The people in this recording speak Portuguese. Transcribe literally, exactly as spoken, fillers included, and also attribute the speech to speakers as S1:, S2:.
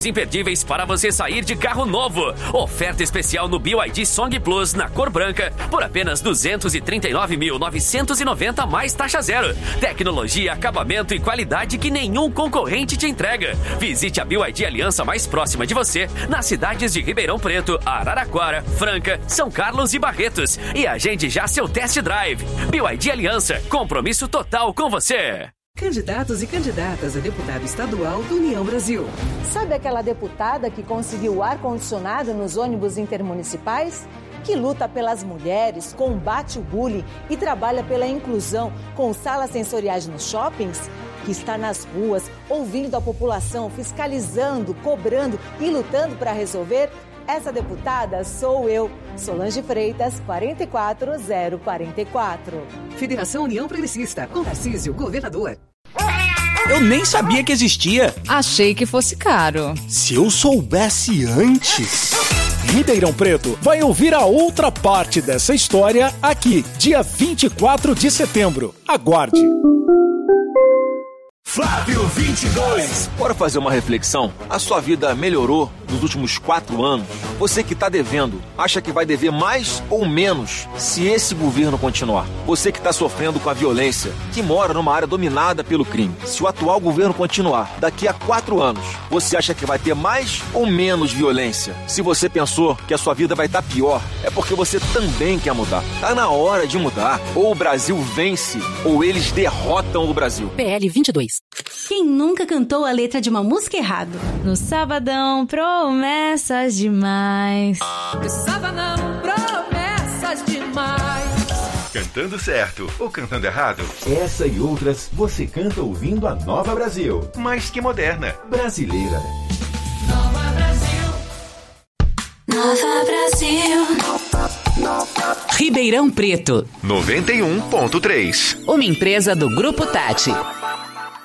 S1: Imperdíveis para você sair de carro novo. Oferta especial no B Y D Song Plus na cor branca por apenas duzentos e trinta e nove mil novecentos e noventa mais taxa zero. Tecnologia, acabamento e qualidade que nenhum concorrente te entrega. Visite a B Y D Aliança mais próxima de você nas cidades de Ribeirão Preto, Araraquara, Franca, São Carlos e Barretos e agende já seu test drive. B Y D Aliança, compromisso total com você.
S2: Candidatos e candidatas a deputado estadual do União Brasil.
S3: Sabe aquela deputada que conseguiu ar-condicionado nos ônibus intermunicipais? Que luta pelas mulheres, combate o bullying e trabalha pela inclusão com salas sensoriais nos shoppings? Que está nas ruas, ouvindo a população, fiscalizando, cobrando e lutando para resolver? Essa deputada sou eu, Solange Freitas, quatro quatro zero quatro quatro.
S2: Federação União Progressista, com Tarcísio, governador.
S4: Eu nem sabia que existia.
S5: Achei que fosse caro.
S6: Se eu soubesse antes... Ribeirão Preto vai ouvir a outra parte dessa história aqui, dia vinte e quatro de setembro. Aguarde.
S7: Flávio vinte e dois.
S8: Bora fazer uma reflexão? A sua vida melhorou nos últimos quatro anos? Você que está devendo, acha que vai dever mais ou menos se esse governo continuar? Você que está sofrendo com a violência, que mora numa área dominada pelo crime, se o atual governo continuar, daqui a quatro anos, você acha que vai ter mais ou menos violência? Se você pensou que a sua vida vai estar pior, é porque você também quer mudar. Tá na hora de mudar. Ou o Brasil vence, ou eles derrotam o Brasil.
S9: P L vinte e dois.
S10: Quem nunca cantou a letra de uma música errado?
S5: No sabadão, promessas demais.
S11: No sabadão, promessas demais.
S7: Cantando certo ou cantando errado? Essa e outras você canta ouvindo a Nova Brasil. Mais que moderna, brasileira.
S11: Nova Brasil.
S10: Nova Brasil.
S9: Ribeirão Preto.
S7: noventa e um ponto três.
S9: Uma empresa do Grupo Tati.